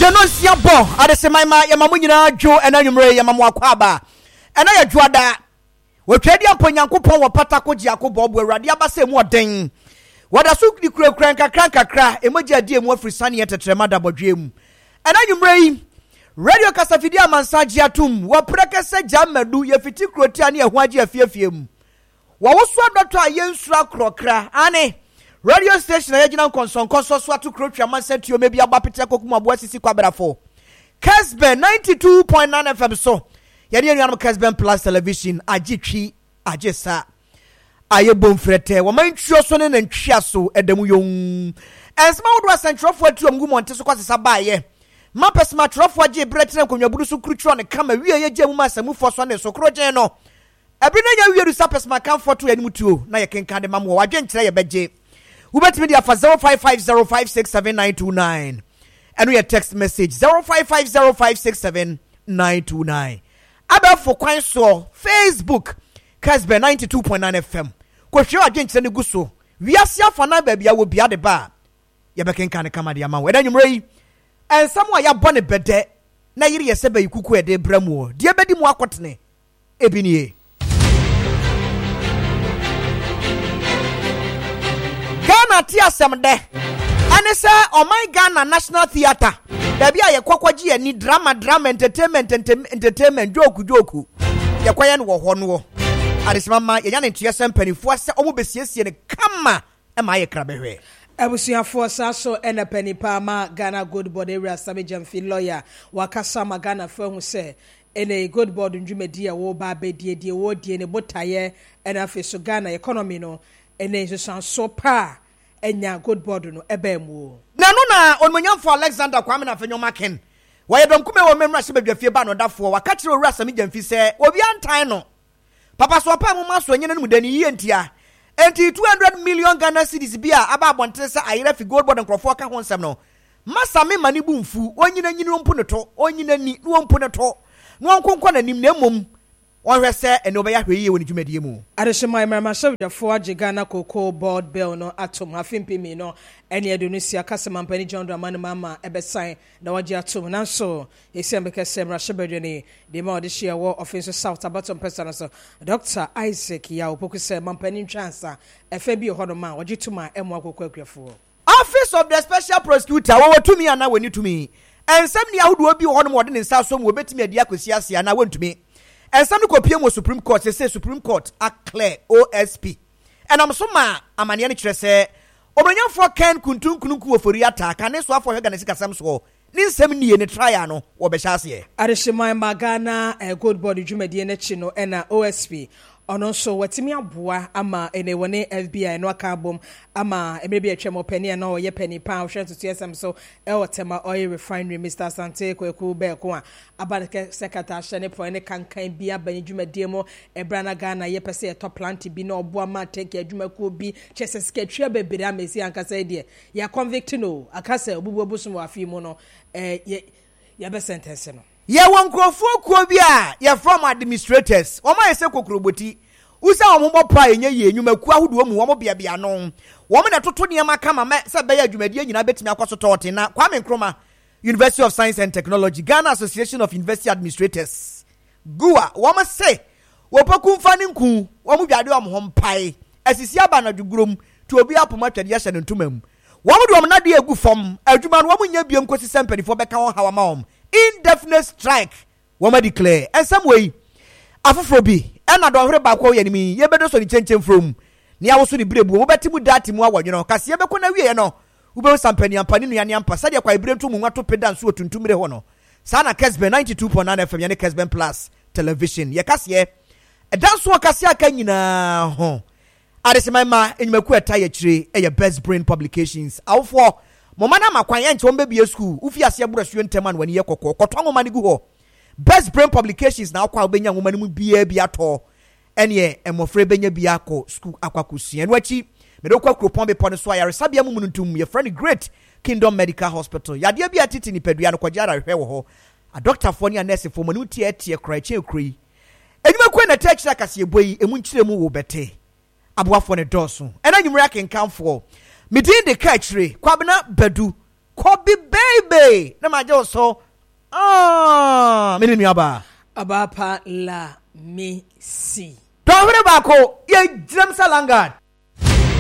Janosia bo adesemaima yamamunyina dwo enanwumre yamamwakwaba ena yadwada wotwadi amponyankopon wopata koji akobo bo awurade abasemu oden wada su di kurakura kakra emoja die mu afrisane yetetrema da bodwem enanwumre yi radio kasafidi amansaji atum wo prekese jamadu yefiti krotia ne ehoaje afiafiem wo woso adotɔ a yensura krokra ane radio station na yagina konson so atu krotwa mansatio mebi abapete kokum abo sisi kwabrafo Kesben 92.9 FM so yadi enuanam Kesben Plus television agitwi agesa aye bomfrete wo mantwio so ne ntwia so edamu yon ensma wodo asentrofo atu amgu monte so kwasesa baaye mapesma trofo age bretre konwaburu so krutro ne kama wie ye gyamu masamufo so ne so krogen no ebina nya wie du sapesma kanfo to animutuo na ye kenka de mamwo wadwenkyere ye beje Ubet media for 0550567929 and we a text message 0550567929. About for kwan so Facebook Kesben 92.9 FM. Kwehwe adwenkyere ne guso. Wiase afana ba bia wo bia de ba. Ye bekenka ne kama de ama we danwumre en samwa ya bone bede na yire yese ba yikuku e de bramu de bedi mu akotene ebinie Ghana tiasem de anese Oman Ghana National Theatre baby aye kwakwaji ani drama entertainment joku yakwaye no ho no adesimama ye nya ne tiasem panifo ase omo besiesie ne kama e ma ye krabehwe Abusuafo saso ena panipa ma Ghana Good Board area Samijamfi lawyer wakasa ma Ghana fa hu se ene Good Board ndwumadi a wo ba bedie wo die ne botaye ena fe so Ghana economy no ene so so pa enya Good Board no ebemu na no na onmonyamfo Alexander Kwame na Fanyoma Ken waye domkume wo memra se badwafie ba no dafo wakatire owura Samijamfi se obi antan no papa so pa mu maso nyene no mudani yi entia enti 200 million Ghana cedis bia aba abontere se ayira fi Good Board nkrofo ka ho nsem no masame mani bumfu onyina nyini ompu ne to onyina ni no ompu ne to no onkonkɔ na nim na mom wonhwe se ene obeya hweyi woni dwumadie mu adeshima imrama shawdafo age Ghana Cocoa Board bill no atom afimpimi no ene adunusia kasemampani John Dramani mama ebesan na waje atom nanso esiambeke semra shebedwene de ma ode hia wo offense South Abatom person so Dr. Isaac ya opokuse mampani ntwansa efa bi ho no ma waje tuma emu akokɔ akrafo Office of the Special Prosecutor wo tumi ana woni tumi ensem ni ahodo bi ho no wode ne nsa so mo betimi adi akosi ase ana wontumi ensem no kopie mo Supreme Court say Supreme Court acclare OSP enam so ma amane ne kyerɛ sɛ obanyafo Ken kuntunkunku ofori ataka ne so afo hwega ne sikasam so ni nsem nie ne trial no wo be hyase adeshima Ghana Good Board dwumadi ne chi no ena OSP ono so watimi aboa ama ene wone FBI no aka bom ama emebi atwem opani na oye pani pa hwe tutu esem so e wotema oil refinery Mr. Sante Kweku Beko a abadeke secretary shane point ne kankan bi abanye dwumadie mo ebrana Ghana ye pese top plant bi na oboa ma take adwumako bi chese sketria bebere amesi ankasa de ya convict no akasa obubuobusum afi mu no ye be sentence no ye wonkrofo kuo bi a ye from administrators o ma yese kokroboti usa ombo pa enye ye enwumaku ahodo mu wo bia no wo me na toto ne ma kama me se be ya adwumadi nyina betimi akwasoto ote na Kwame Nkrumah University of Science and Technology Ghana Association of University Administrators GUA wo ma se wo poku mfa ne nku wo mu biade o mo hompai asisi aba na dwugrom to obi apoma twade ya hye ne ntomam wo mu de o na de egu fom adwuma no wo mu nya biem kosi sempanifo beka ho hawa ma indefinite strike woma declare and some way afofro bi ena do hwere ba kwa yanimi ye bedo so ni chenchem from ni awoso ni brebu wo betimu dati mu awadwono kase ye beko na wie no ube sampani ampani nuane ampa sade kwa ibrentu mu nwato pedan so tuntumire ho no sana Kesben 92.9 FM ye Kesben Plus television ye kase ye edanso kase aka nyina ho adesemama enyumaku eta ye kire ye Best Brain Publications awfo Momana makwanye nche ombe bie school ufi ase aburasuo ntema no wani ye kokko kotwa ngoma ne gu ho Best Brain Publications na akwa obenya ngoma ne mu bia ato ene emofre benya bia akọ school akwakosia no achi me do kwa kropon be pon so ayare sabia mu mununtum ye friend Great Kingdom Medical Hospital yade bia titi ni padua no kwajara hwe wo ho a doctor for ni a nurse for manu tie kra che kri enuma kwa na text akase boyi emu nkyire mu wo bete aboafo ne doso ena nyumra kenkanfo Midin de kachre kwabena badu Kobe baby na ma je so me ni aba abapa la me si do hore ba ko ye jam salangard